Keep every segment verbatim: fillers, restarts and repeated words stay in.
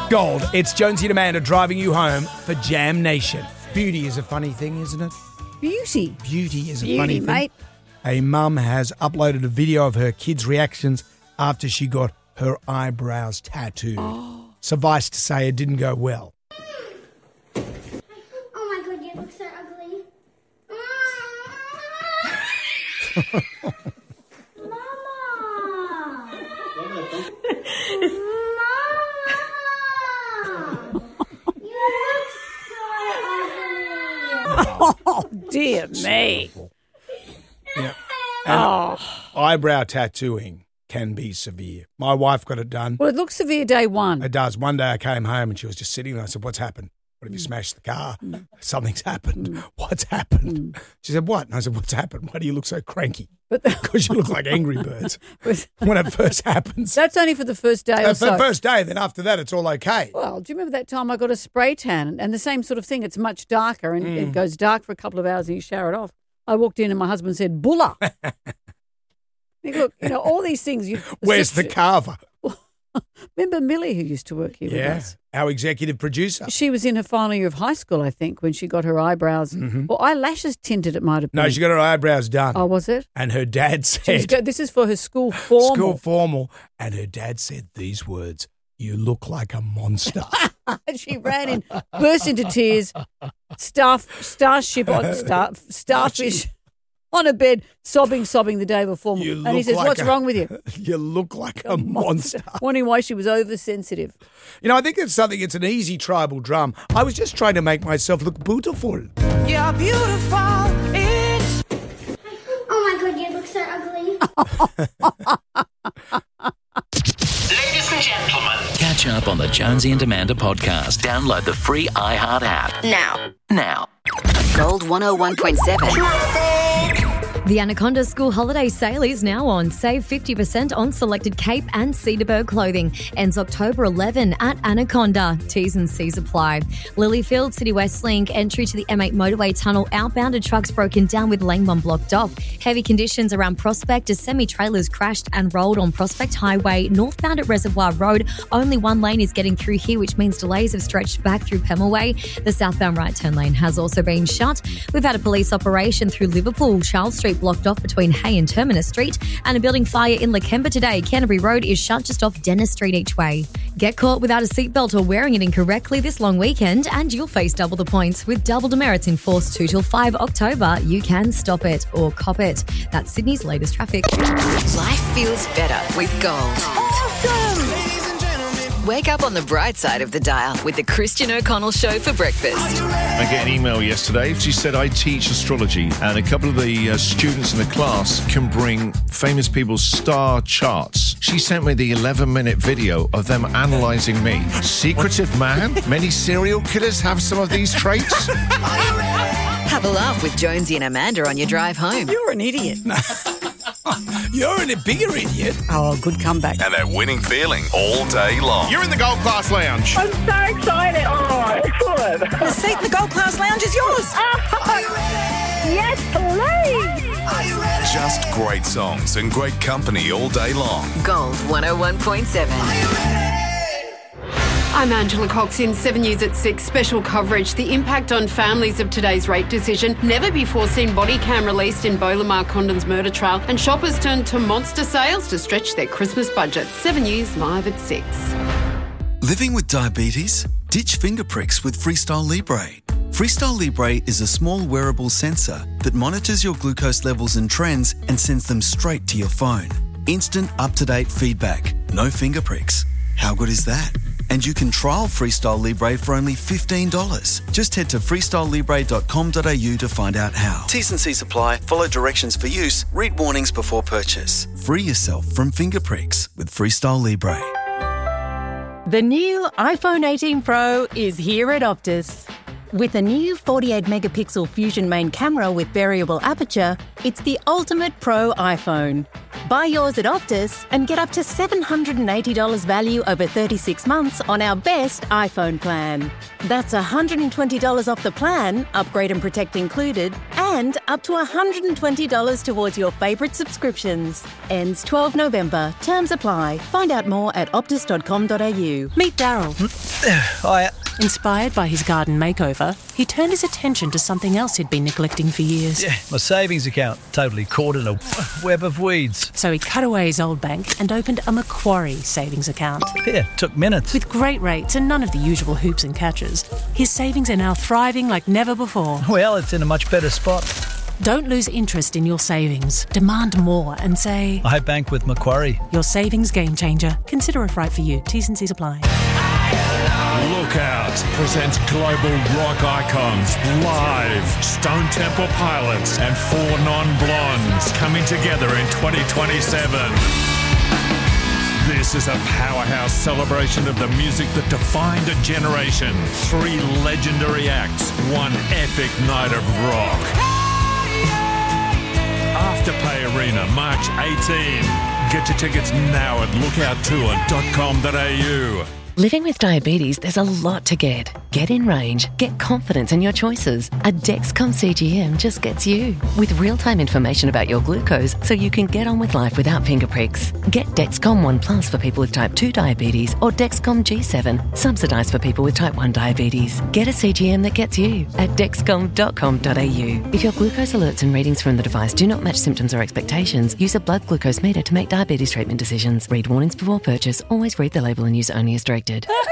Gold, it's Jonesy and Amanda driving you home for Jam Nation. Beauty is a funny thing, isn't it? Beauty. Beauty is a Beauty, funny thing. mate. A mum has uploaded a video of her kids' reactions after she got her eyebrows tattooed. Oh. Suffice to say, it didn't go well. Oh my god, you look so ugly. Mama! Oh, dear me. Yeah. And Oh. eyebrow tattooing can be severe. My wife got it done. Well, it looks severe day one. It does. One day I came home and she was just sitting there. I said, what's happened? What have you smashed the car? Something's happened. What's happened? She said, what? And I said, what's happened? Why do you look so cranky? But Because you look like Angry Birds when it first happens. that's only for the first day or Uh, for so. the first day, then after that, it's all okay. Well, do you remember that time I got a spray tan and the same sort of thing? It's much darker and Mm. it goes dark for a couple of hours and you shower it off. I walked in and my husband said, "Bulla." Think, look, you know, all these things. You, Where's the carver? Remember Millie, who used to work here with Yeah, us? our executive producer. She was in her final year of high school, I think, when she got her eyebrows or eyelashes tinted. It might have been. No, she got her eyebrows done. Oh, was it? And her dad She was said, go- this is for her school formal. school formal, and her dad said these words, you look like a monster. And she ran in, burst into tears, staff, starship on star, starfish on a bed, sobbing, sobbing the day before. You And he look says, like "What's a- wrong with you?" You look like a monster. Wondering why she was oversensitive. You know, I think it's something, it's an easy tribal drum. I was just trying to make myself look beautiful. You're beautiful. It's Oh my god, you look so ugly. Ladies and gentlemen, catch up on the Jonesy and Amanda podcast. Download the free iHeart app Now, now. Gold one oh one point seven. The Anaconda School Holiday Sale is now on. Save fifty percent on selected Cape and Cedarburg clothing. Ends October eleventh at Anaconda. T's and C's apply. Lilyfield, City West Link, entry to the M eight motorway tunnel. Outbounded trucks broken down with lane one blocked off. Heavy conditions around Prospect as semi-trailers crashed and rolled on Prospect Highway. Northbound at Reservoir Road. Only one lane is getting through here, which means delays have stretched back through Pemulway. The southbound right turn lane has also been shut. We've had a police operation through Liverpool. Charles Street blocked off between Hay and Terminus Street, and a building fire in Lakemba today. Canterbury Road is shut just off Dennis Street each way. Get caught without a seatbelt or wearing it incorrectly this long weekend and you'll face double the points. With double demerits in force two till five October, you can stop it or cop it. That's Sydney's latest traffic. Life feels better with Gold. Wake up on the bright side of the dial with the Christian O'Connell Show for breakfast. I get an email yesterday. She said, I teach astrology, and a couple of the uh, students in the class can bring famous people's star charts. She sent me the eleven-minute video of them analysing me. Secretive man? Many serial killers have some of these traits? Have a laugh with Jonesy and Amanda on your drive home. You're an idiot. You're a bigger idiot. Oh, good comeback. And that winning feeling all day long. You're in the Gold Class Lounge. I'm so excited. Oh, excellent. the seat in the Gold Class Lounge is yours. Yes, please. Just great songs and great company all day long. Gold one oh one point seven. I'm Angela Cox in seven News at six. Special coverage. The impact on families of today's rate decision. Never before seen body cam released in Bolamar Condon's murder trial. And shoppers turned to monster sales to stretch their Christmas budget. seven News live at six. Living with diabetes? Ditch finger pricks with Freestyle Libre. Freestyle Libre is a small wearable sensor that monitors your glucose levels and trends and sends them straight to your phone. Instant up-to-date feedback. No finger pricks. How good is that? And you can trial Freestyle Libre for only fifteen dollars. Just head to freestyle libre dot com dot a u to find out how. T's and C's apply. Follow directions for use. Read warnings before purchase. Free yourself from finger pricks with Freestyle Libre. The new iPhone eighteen Pro is here at Optus. With a new forty-eight megapixel Fusion main camera with variable aperture, it's the ultimate pro iPhone. Buy yours at Optus and get up to seven hundred eighty dollars value over thirty-six months on our best iPhone plan. That's one hundred twenty dollars off the plan, upgrade and protect included, and up to one hundred twenty dollars towards your favourite subscriptions. Ends twelfth November. Terms apply. Find out more at optus dot com dot a u. Meet Daryl. Hiya. Inspired by his garden makeover, he turned his attention to something else he'd been neglecting for years. Yeah, my savings account, totally caught in a web of weeds. So he cut away his old bank and opened a Macquarie savings account. Yeah, took minutes. With great rates and none of the usual hoops and catches, his savings are now thriving like never before. Well, it's in a much better spot. Don't lose interest in your savings. Demand more and say, I bank with Macquarie. Your savings game changer. Consider if right for you. T's and C's apply. Lookout presents global rock icons live. Stone Temple Pilots and Four Non-Blondes coming together in twenty twenty-seven. This is a powerhouse celebration of the music that defined a generation. Three legendary acts, one epic night of rock. Afterpay Arena, March eighteenth. Get your tickets now at lookout tour dot com dot a u. Living with diabetes, there's a lot to get. Get in range, get confidence in your choices. A Dexcom C G M just gets you. With real-time information about your glucose so you can get on with life without finger pricks. Get Dexcom One Plus for people with type two diabetes or Dexcom G seven, subsidised for people with type one diabetes. Get a C G M that gets you at dexcom dot com dot a u. If your glucose alerts and readings from the device do not match symptoms or expectations, use a blood glucose meter to make diabetes treatment decisions. Read warnings before purchase. Always read the label and use only as directed.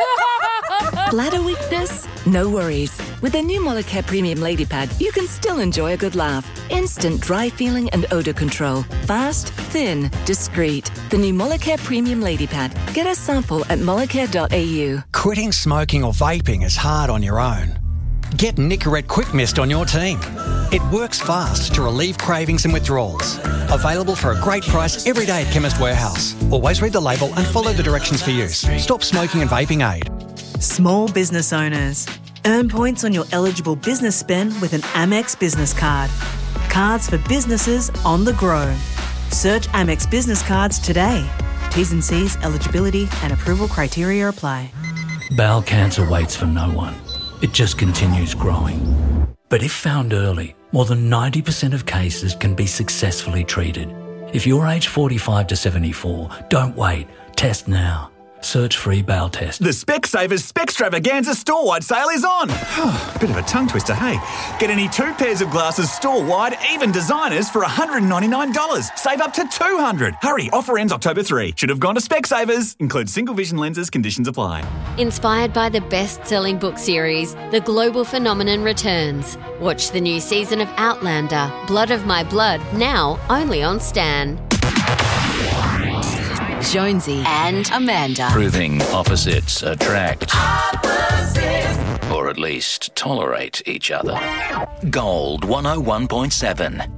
Bladder weakness? No worries. With the new Molicare Premium Lady Pad, you can still enjoy a good laugh. Instant dry feeling and odour control. Fast, thin, discreet. The new Molicare Premium Lady Pad. Get a sample at molicare dot a u. Quitting smoking or vaping is hard on your own. Get Nicorette Quick Mist on your team. It works fast to relieve cravings and withdrawals. Available for a great price every day at Chemist Warehouse. Always read the label and follow the directions for use. Stop smoking and vaping aid. Small business owners. Earn points on your eligible business spend with an Amex business card. Cards for businesses on the grow. Search Amex Business Cards today. T's and C's, eligibility and approval criteria apply. Bowel cancer waits for no one. It just continues growing. But if found early, more than ninety percent of cases can be successfully treated. If you're age forty-five to seventy-four, don't wait. Test now. Search free bowel test. The Specsavers Specstravaganza store-wide sale is on. Bit of a tongue twister, hey? Get any two pairs of glasses store-wide, even designers, for one hundred ninety-nine dollars. Save up to two hundred dollars. Hurry, offer ends October third. Should have gone to Specsavers. Includes single vision lenses, conditions apply. Inspired by the best-selling book series, The Global Phenomenon returns. Watch the new season of Outlander, Blood of My Blood, now only on Stan. Jonesy and Amanda. Proving opposites attract. Opposites. Or at least tolerate each other. Gold one oh one point seven.